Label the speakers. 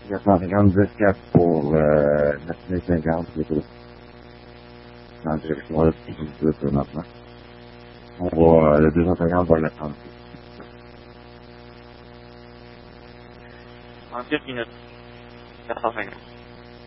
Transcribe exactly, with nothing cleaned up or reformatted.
Speaker 1: quatre cent cinquante-dix quatre pour euh, neuf mille cinquante, c'est tout. En direction de dix-huit maintenant. On va, euh, le deux cent cinquante va l'attendre.
Speaker 2: trente-huit minutes. quatre cent cinquante.